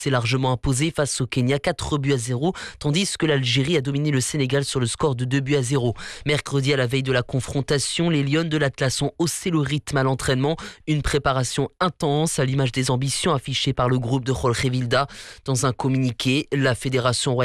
s'est largement imposé face au Kenya 4-0, tandis que l'Algérie a dominé le Sénégal sur le score de 2-0. Mercredi, à la veille de la confrontation, les Lions de l'Atlas ont haussé le rythme à l'entraînement. Une préparation intense à l'image des ambitions affichées par le groupe de Jorge Vilda. Dans un communiqué, la fédération